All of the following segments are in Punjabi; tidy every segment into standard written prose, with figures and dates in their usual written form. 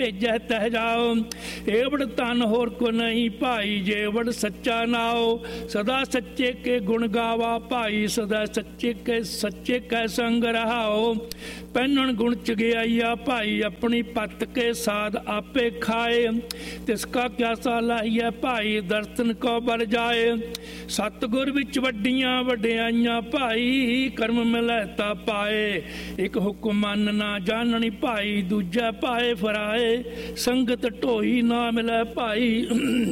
ਭੇਜੈ ਤਹਿ ਜਾਓ। ਏਵੜ ਧਨ ਹੋਰ ਕੋ ਨਹੀਂ ਭਾਈ, ਜੇਵੜ ਸੱਚਾ ਨਾਓ। ਸਦਾ ਸੱਚੇ ਕੇ ਗੁਣ ਗਾਵਾ ਭਾਈ, ਸਦਾ ਸੱਚੇ ਕੈ ਸੰਗ ਰਹਾਓ। ਪਹਿਨਣ ਗੁਣ ਚਗਿਆਈਆ ਭਾਈ, ਆਪਣੀ ਪੱਤ ਕੇ ਸਾਧ ਆਪੇ ਖਾਏ। ਤਿਸ ਕਾ ਕਿਆਸਾ ਲਾਹੀਐ ਭਾਈ, ਦਰਸ਼ਨ ਕੋ ਬਲ ਜਾਏ। ਸਤਿਗੁਰ ਵਿੱਚ ਵੱਡੀਆਂ ਵਡਿਆਈਆਂ ਭਾਈ, ਕਰਮ ਮਿਲੈ ਤਾ ਪਾਏ। ਇੱਕ ਹੁਕਮ ਮੰਨ ਨਾ ਜਾਣਨੀ ਭਾਈ, ਦੂਜਾ ਪਾਏ ਫਰਾਏ। ਸੰਗਤ ਢੋਈ ਨਾ ਮਿਲੈ ਭਾਈ,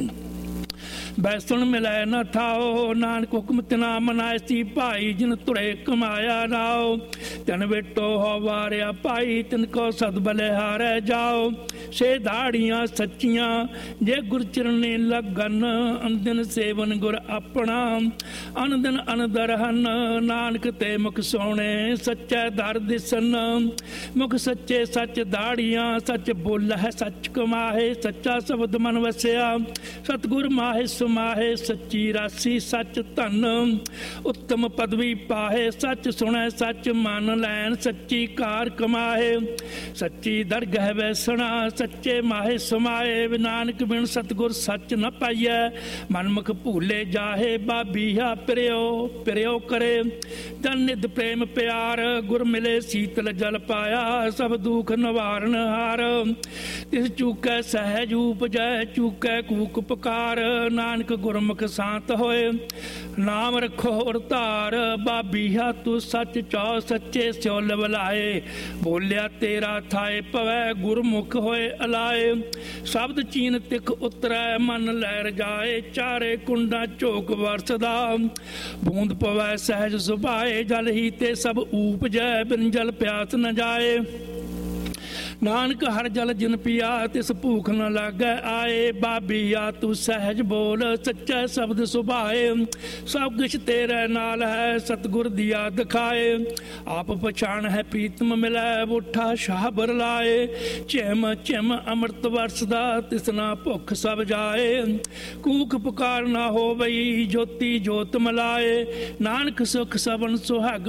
ਬੈਸਣ ਮਿਲੈ ਨਾ ਥਾਓ। ਨਾਨਕ ਹੁਕਮ ਤਿਨਾ ਮਨਾਇਸੀ ਭਾਈ, ਜਿਨ ਤੁਰੇ ਕਮਾਇਆ ਨਾਓ। ਤਨ ਵੇਟੋ ਹੋ ਵਾਰਿਆ ਭਾਈ, ਤਿਨ ਕੋ ਸਦ ਬਲਿਹਾਰੈ ਜਾਓ। ਸੇ ਦਾੜੀਆਂ ਸੱਚੀਆਂ ਜੇ ਗੁਰ ਚਰਨੇ ਲੱਗਨ, ਅਨਦਿਨ ਸੇਵਨ ਗੁਰ ਆਪਣਾ ਅਨਦਿਨ ਅਨਦਰ ਹਨ। ਨਾਨਕ ਤੇ ਮੁਖ ਸੋਹਣੇ ਸੱਚੈ ਦਰ ਦਿਸਨ। ਮੁਖ ਸੱਚੇ ਸੱਚ ਦਾੜੀਆਂ, ਸੱਚ ਬੋਲੈ ਸੱਚ ਕਮਾਹੇ। ਸੱਚਾ ਸ਼ਬਦ ਮਨ ਵਸਿਆ, ਸਤਿਗੁਰ ਮਾਹੇ ਮਾਹੇ। ਸੱਚੀ ਰਾਸੀ ਸੱਚ ਧਨ, ਉੱਤਮ ਪਦਵੀ ਪਾਹੇ। ਸੱਚ ਸੁਣੈ ਸੱਚ ਮੰਨ ਲੈਣ, ਸੱਚੀ ਕਾਰ ਕਮਾਹੇ। ਸੱਚੀ ਦਰਗਹਿ ਵੈਸਣਾ, ਸੱਚੇ ਮਾਹੇ ਸਮਾਏ। ਨਾਨਕ ਬਿਨ ਸਤਿਗੁਰ ਸੱਚ ਨ ਪਾਈਐ, ਮਨਮੁਖ ਭੂਲੇ ਜਾਹੇ। ਬਾਬੀਹਾ ਪਿਰਿਓ ਕਰੇ, ਜਨ ਨਿਧ ਪ੍ਰੇਮ ਪਿਆਰ। ਗੁਰ ਮਿਲੇ ਸੀਤਲ ਜਲ ਪਾਇਆ, ਸਭ ਦੁਖ ਨਿਵਾਰਨ ਹਾਰ। ਤਿਸ ਚੂਕੈ ਸਹਿਜ ਉਪਜੈ, ਚੂਕੈ ਕੂਕ ਪੁਕਾਰ। ਨਾਨਕ ਗੁਰਮੁਖ ਸ਼ਾਂਤ ਹੋਏ, ਨਾਮ ਰੱਖੋ ਔਰ ਧਾਰ। ਬਾਬੀਹਾ ਤੂੰ ਸੱਚ ਚੌ ਸੱਚੇ ਸਿਉ ਲਵਲਾਏ। ਬੋਲਿਆ ਤੇਰਾ ਥਾਏ ਪਵੈ, ਗੁਰਮੁਖ ਹੋਏ ਅਲਾਏ। ਸ਼ਬਦ ਚੀਨ ਤਿਖ ਉਤਰੈ, ਮਨ ਲੈ ਰਜਾਏ। ਚਾਰੇ ਕੁੰਡਾਂ ਝੋਕ ਵਰਸਦਾ, ਬੂੰਦ ਪਵੈ ਸਹਿਜ ਸੁਭਾਏ। ਜਲ ਹੀ ਤੇ ਸਭ ਊਪਜੈ, ਬਿਨ ਜਲ ਪਿਆਸ ਨ ਜਾਏ। ਨਾਨਕ ਹਰ ਜਲ ਜਿਨ ਪੀਆ, ਤਿਸ ਭੂਖ ਨ ਲਾਗੈ ਆਏ। ਬਾਬੀਆ ਤੂੰ ਸਹਿਜ ਬੋਲ, ਸੱਚਾ ਸ਼ਬਦ ਸੁਭਾਏ। ਸਭ ਕੁਛ ਤੇਰੇ ਨਾਲ ਹੈ, ਸਤਿਗੁਰ ਦੀਆ ਦਿਖਾਏ। ਆਪ ਪਛਾਣ ਹੈ ਪ੍ਰੀਤਮ ਮਿਲੈ, ਬੂਠਾ ਸ਼ਾਹ ਬਰਲਾਏ। ਝਿਮ ਝਿਮ ਅੰਮ੍ਰਿਤ ਵਰਸਦਾ, ਤਿਸਨਾ ਭੁੱਖ ਸਭ ਜਾਏ। ਕੂਕ ਪੁਕਾਰ ਨਾ ਹੋਵਈ, ਜੋਤੀ ਜੋਤ ਮਲਾਏ। ਨਾਨਕ ਸੁਖ ਸਬਨ ਸੁਹਾਗ